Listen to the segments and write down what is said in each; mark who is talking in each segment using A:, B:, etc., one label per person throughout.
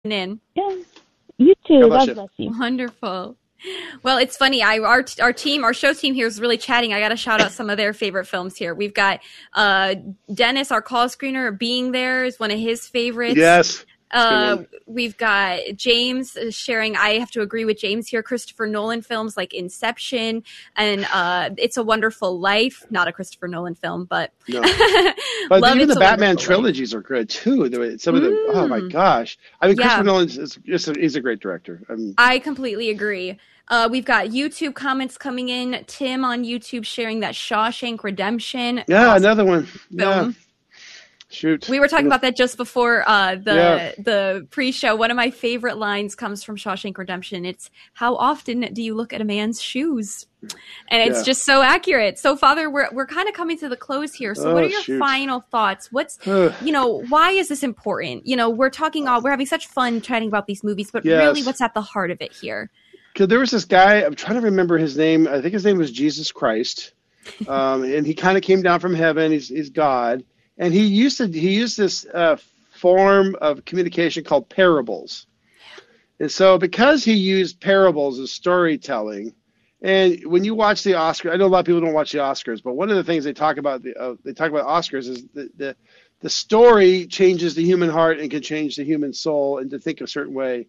A: in.
B: Yeah. You too. God bless you.
A: Wonderful. Well, it's funny. Our show team here is really chatting. I got to shout out some of their favorite films here. We've got Dennis, our call screener, Being There is one of his favorites.
C: Yes.
A: We've got James sharing. I have to agree with James here. Christopher Nolan films like Inception and It's a Wonderful Life. Not a Christopher Nolan film, but
C: no. But even the Batman trilogies are good too. Some of the oh my gosh! I mean, Christopher Nolan is a great director.
A: I completely agree. We've got YouTube comments coming in. Tim on YouTube sharing that Shawshank Redemption.
C: Yeah, another one.
A: Film.
C: Yeah. Shoot.
A: We were talking about that just before the pre-show. One of my favorite lines comes from Shawshank Redemption. It's, how often do you look at a man's shoes? And it's just so accurate. So, Father, we're kind of coming to the close here. So what are your final thoughts? What's, why is this important? We're having such fun chatting about these movies, but really what's at the heart of it here?
C: Because there was this guy, I'm trying to remember his name. I think his name was Jesus Christ. And he kind of came down from heaven. He's God. And he used this form of communication called parables. And so because he used parables as storytelling, and when you watch the Oscars, I know a lot of people don't watch the Oscars, but one of the things they talk about Oscars is the story changes the human heart and can change the human soul and to think a certain way.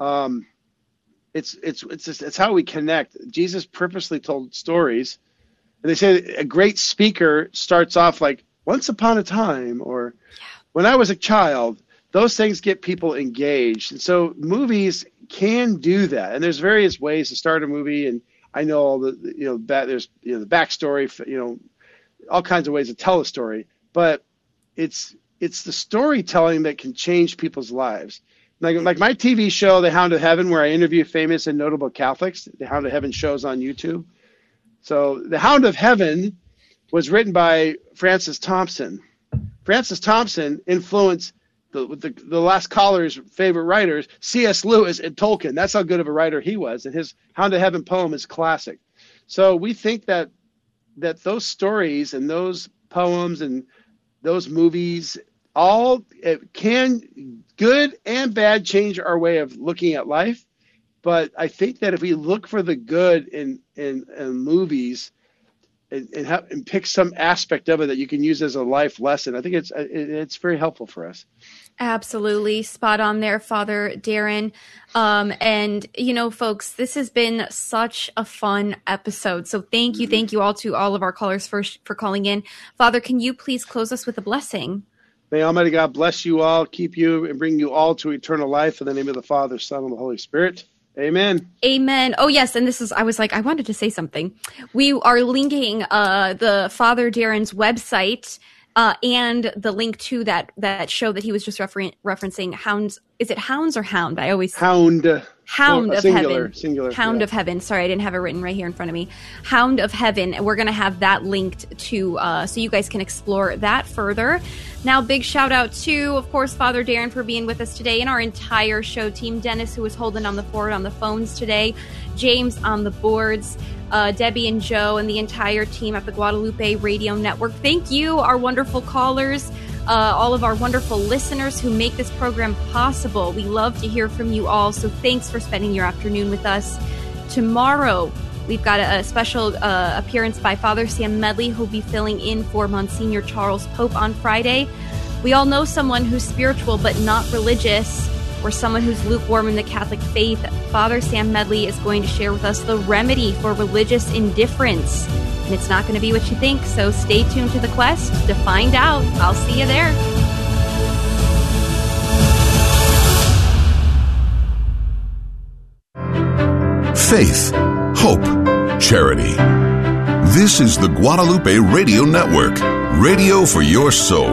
C: It's how we connect. Jesus purposely told stories, and they say a great speaker starts off like, once upon a time, or when I was a child. Those things get people engaged. And so movies can do that. And there's various ways to start a movie. And I know all there's the backstory, all kinds of ways to tell a story. But it's the storytelling that can change people's lives. Like my TV show, The Hound of Heaven, where I interview famous and notable Catholics. The Hound of Heaven shows on YouTube. So The Hound of Heaven was written by Francis Thompson. Francis Thompson influenced the last caller's favorite writers, C.S. Lewis and Tolkien. That's how good of a writer he was, and his Hound of Heaven poem is classic. So we think that those stories and those poems and those movies all can, good and bad, change our way of looking at life. But I think that if we look for the good in movies, and pick some aspect of it that you can use as a life lesson, I think it's very helpful for us.
A: Absolutely. Spot on there, Father Darren. And, folks, this has been such a fun episode. So thank you all to all of our callers for calling in. Father, can you please close us with a blessing?
C: May Almighty God bless you all, keep you, and bring you all to eternal life in the name of the Father, Son, and the Holy Spirit. Amen.
A: Amen. Oh, yes. And I wanted to say something. We are linking the Father Darren's website and the link to that show that he was just referencing. Hounds. Is it Hounds or Hound? I always
C: Hound of
A: Heaven.
C: Singular.
A: Hound of Heaven. Sorry, I didn't have it written right here in front of me. Hound of Heaven. We're going to have that linked to so you guys can explore that further. Now, big shout out to, of course, Father Darren for being with us today and our entire show team. Dennis, who was holding on the fort on the phones today. James on the boards. Debbie and Joe and the entire team at the Guadalupe Radio Network. Thank you, our wonderful callers. All of our wonderful listeners who make this program possible. We love to hear from you all, so thanks for spending your afternoon with us. Tomorrow, we've got a special appearance by Father Sam Medley, who'll be filling in for Monsignor Charles Pope on Friday. We all know someone who's spiritual but not religious, or someone who's lukewarm in the Catholic faith. Father Sam Medley is going to share with us the remedy for religious indifference. And it's not going to be what you think, so stay tuned to the quest to find out. I'll see you there.
D: Faith, hope, charity. This is the Guadalupe Radio Network, radio for your soul.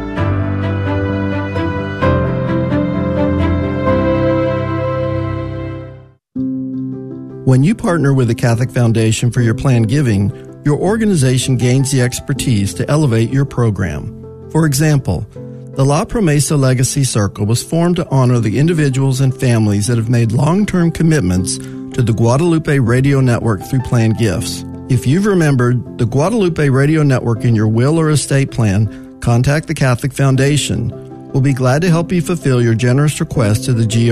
E: When you partner with the Catholic Foundation for your planned giving, your organization gains the expertise to elevate your program. For example, the La Promesa Legacy Circle was formed to honor the individuals and families that have made long-term commitments to the Guadalupe Radio Network through planned gifts. If you've remembered the Guadalupe Radio Network in your will or estate plan, contact the Catholic Foundation. We'll be glad to help you fulfill your generous request to the GR